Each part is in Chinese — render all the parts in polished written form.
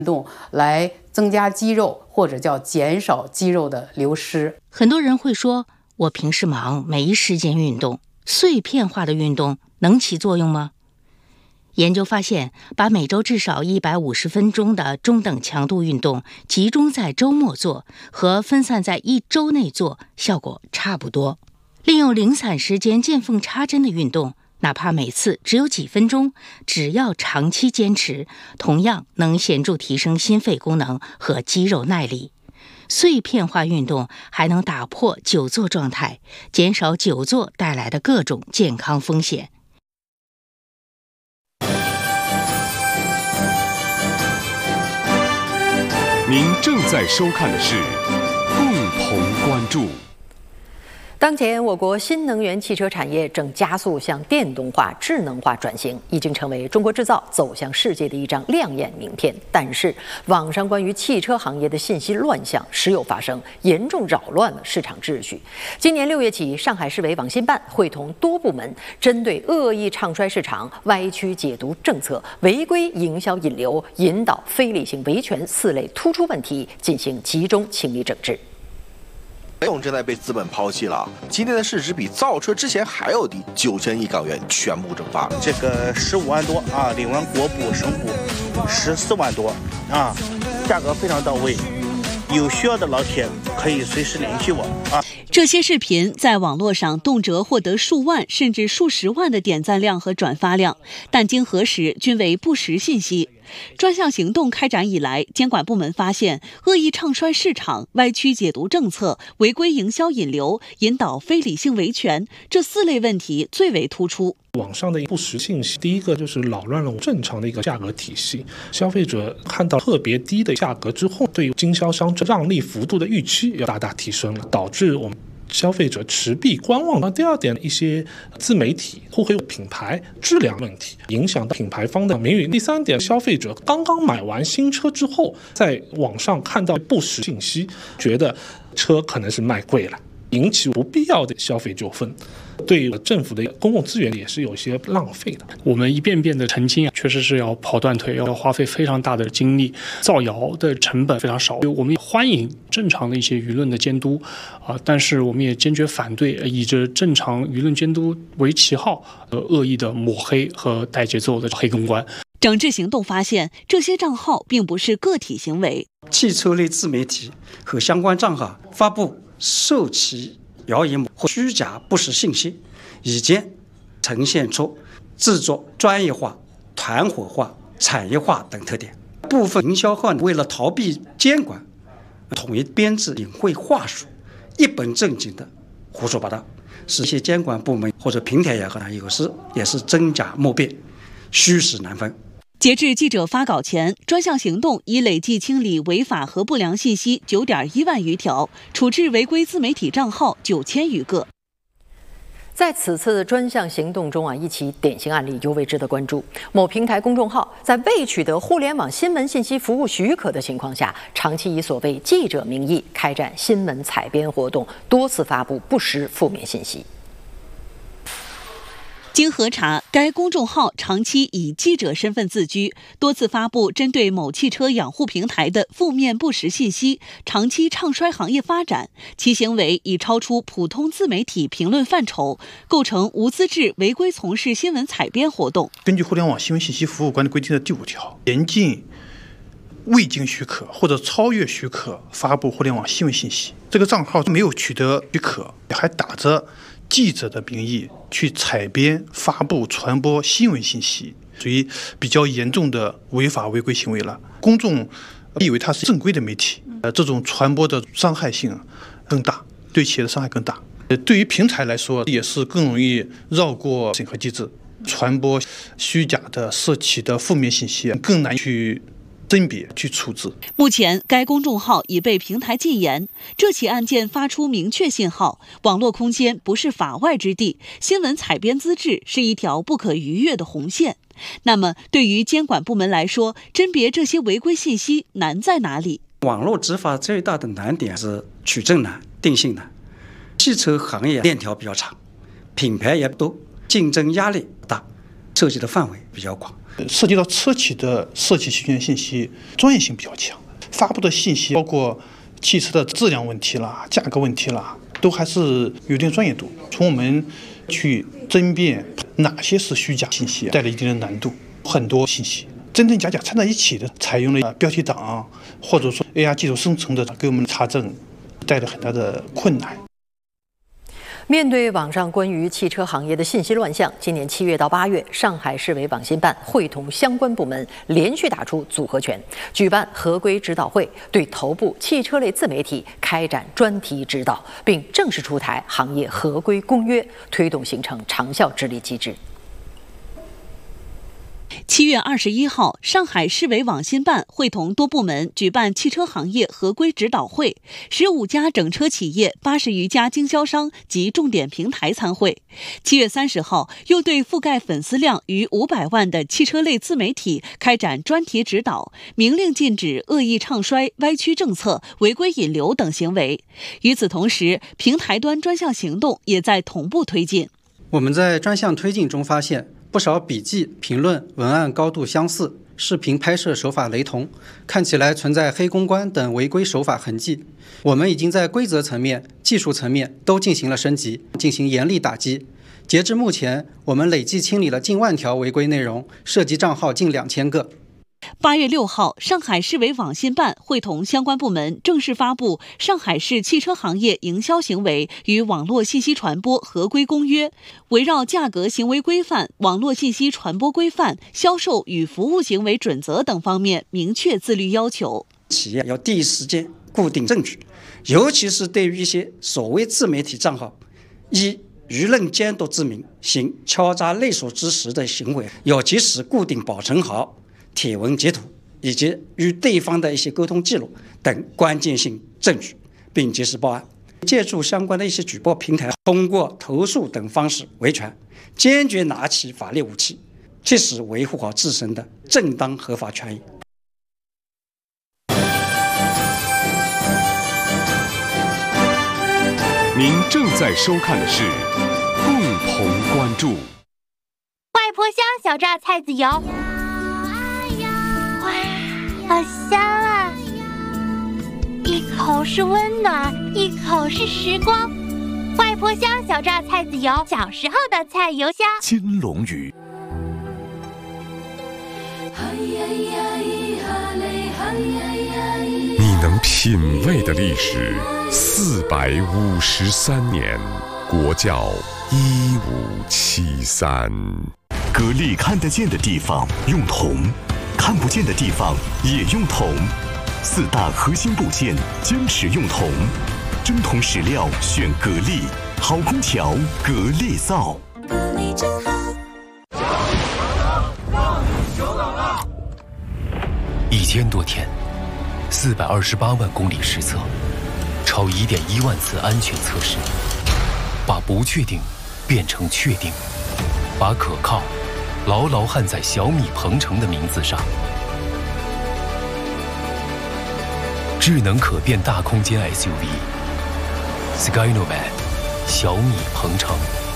动来增加肌肉，或者叫减少肌肉的流失。 很多人会说，我平时忙没时间运动，碎片化的运动能起作用吗？研究发现，把每周至少150分钟的中等强度运动集中在周末做，和分散在1周内做效果差不多。利用零散时间见缝插针的运动，哪怕每次只有几分钟，只要长期坚持，同样能显著提升心肺功能和肌肉耐力。碎片化运动还能打破久坐状态，减少久坐带来的各种健康风险。 您正在收看的是共同关注。 当前，我国新能源汽车产业正加速向电动化、智能化转型，已经成为中国制造走向世界的一张亮眼名片。但是，网上关于汽车行业的信息乱象时有发生，严重扰乱了市场秩序。今年6月起，上海市委网信办会同多部门，针对恶意唱衰市场、歪曲解读政策、违规营销引流、引导非理性维权4类突出问题进行集中清理整治。 费用正在被资本抛弃了，今天的市值比造车之前还要低，9000亿港元全部蒸发。 这个15万多啊，领完国补、省补14万多啊，价格非常到位。有需要的老铁可以随时联系我啊。 这些视频在网络上动辄获得数万甚至数十万的点赞量和转发量，但经核实均为不实信息。专项行动开展以来，监管部门发现恶意唱衰市场、歪曲解读政策、违规营销引流、引导非理性维权这4类问题最为突出。 网上的不实信息，第一个就是扰乱了正常的一个价格体系，消费者看到特别低的价格之后，对经销商让利幅度的预期要大大提升了，导致我们消费者持币观望。第二点，一些自媒体互黑品牌质量问题，影响到品牌方的名誉。第三点，消费者刚刚买完新车之后，在网上看到不实信息，觉得车可能是卖贵了，引起不必要的消费纠纷，对政府的公共资源也是有些浪费的。 我们一遍遍的澄清，确实是要跑断腿，要花费非常大的精力，造谣的成本非常少。我们欢迎正常的一些舆论的监督但是我们也坚决反对以着正常舆论监督为旗号恶意的抹黑和带节奏的黑公关。 整治行动发现，这些账号并不是个体行为， 汽车类自媒体和相关账号发布受其谣言或虚假不实信息，已经呈现出制作专业化、团伙化、产业化等特点。部分营销号为了逃避监管，统一编制隐晦话术，一本正经的胡说八道，使一些监管部门或者平台有时也是真假莫辨，虚实难分。 截至记者发稿前，专项行动已累计清理违法和不良信息9.1万余条，处置违规自媒体账号9000余个。 在此次专项行动中一起典型案例尤为值得关注。某平台公众号在未取得互联网新闻信息服务许可的情况下，长期以所谓记者名义开展新闻采编活动，多次发布不实负面信息。 经核查，该公众号长期以记者身份自居，多次发布针对某汽车养护平台的负面不实信息，长期唱衰行业发展，其行为已超出普通自媒体评论范畴，构成无资质违规从事新闻采编活动。 根据《互联网新闻信息服务管理规定》的第5条，严禁未经许可或者超越许可发布互联网新闻信息。这个账号没有取得许可，还打着记者的名义去采编、发布、传播新闻信息，属于比较严重的违法违规行为了。公众以为它是正规的媒体，这种传播的伤害性更大，对企业的伤害更大。对于平台来说，也是更容易绕过审核机制，传播虚假的、涉企的负面信息，更难去甄别去处置。 目前，该公众号已被平台禁言。这起案件发出明确信号：网络空间不是法外之地，新闻采编资质是一条不可逾越的红线。那么，对于监管部门来说，甄别这些违规信息难在哪里？ 网络执法最大的难点是取证难、定性难。汽车行业链条比较长，品牌也多，竞争压力大， 涉及的范围比较广， 涉及到车企的设计期权信息专业性比较强，发布的信息包括汽车的质量问题啦、价格问题啦，都还是有一定专业度。从我们去甄别哪些是虚假信息，带来一定的难度。很多信息真真假假掺在一起的，采用了标题党或者说 AI 技术生成的，给我们查证带来很大的困难。 面对网上关于汽车行业的信息乱象，今年7月到8月，上海市委网信办会同相关部门连续打出组合拳，举办合规指导会，对头部汽车类自媒体开展专题指导，并正式出台行业合规公约，推动形成长效治理机制。 7月21号，上海市委网信办会同多部门举办汽车行业合规指导会，15家整车企业、80余家经销商及重点平台参会。7月30号，又对覆盖粉丝量逾500万的汽车类自媒体开展专题指导，明令禁止恶意唱衰、歪曲政策、违规引流等行为。与此同时，平台端专项行动也在同步推进。 我们在专项推进中发现，不少笔记、评论、文案高度相似，视频拍摄手法雷同，看起来存在黑公关等违规手法痕迹。我们已经在规则层面、技术层面都进行了升级，进行严厉打击。截至目前，我们累计清理了近万条违规内容，涉及账号近2000个。 8月6号，上海市委网信办会同相关部门正式发布《上海市汽车行业营销行为与网络信息传播合规公约》，围绕价格行为规范、网络信息传播规范、销售与服务行为准则等方面明确自律要求。 企业要第一时间固定证据，尤其是对于一些所谓自媒体账号，以舆论监督之名行敲诈勒索之实的行为，要及时固定保存好帖文截图以及与对方的一些沟通记录等关键性证据，并及时报案。借助相关的一些举报平台，通过投诉等方式维权，坚决拿起法律武器，切实维护好自身的正当合法权益。 您正在收看的是共同关注。 外婆香小榨菜籽油。哇，好香啊！一口是温暖，一口是时光。外婆香小榨菜籽油，小时候的菜油香。 金龙鱼。你能品味的历史453年，国窖1573。 格力看得见的地方用铜，看不见的地方也用铜，4大核心部件坚持用铜，真铜实料选格力，好空调格力造。格力真好。1000多天，428万公里实测，超1.1万次安全测试，把不确定变成确定，把可靠牢牢焊在小米鹏程的名字上。智能可变大空间 SUV Skynomad 小米鹏程。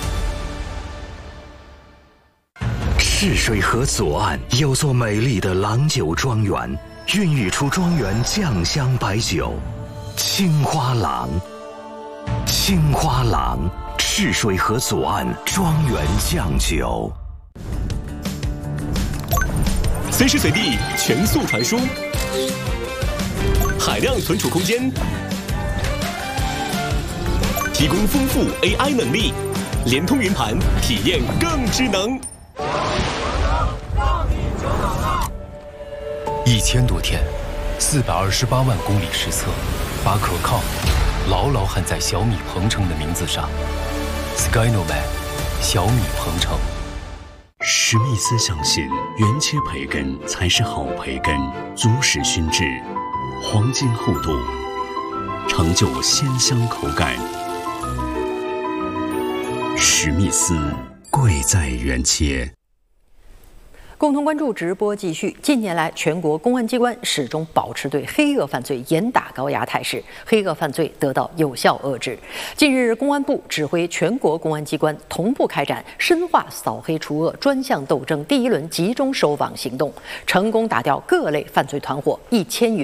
赤水河左岸有座美丽的郎酒庄园，孕育出庄园酱香白酒青花郎。青花郎，赤水河左岸庄园酱酒。 随时随地全速传输，海量存储空间，提供丰富 AI 能力，联通云盘，体验更智能。1000多天，428万公里实测，把可靠牢牢焊在小米鹏程的名字上。Skynomad 小米鹏程。 史密斯相信，原切培根才是好培根，足使熏制，黄金厚度，成就鲜香口感。史密斯贵在原切。 共同关注直播继续。近年来，全国公安机关始终保持对黑恶犯罪严打高压态势，黑恶犯罪得到有效遏制。近日，公安部指挥全国公安机关同步开展深化扫黑除恶专项斗争第1轮集中收网行动，成功打掉各类犯罪团伙1000余